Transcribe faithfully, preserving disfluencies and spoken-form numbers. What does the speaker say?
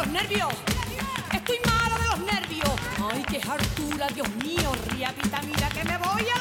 nervios. Estoy mala de los nervios. Ay, qué hartura, Dios mío. Riapita, mira que me voy a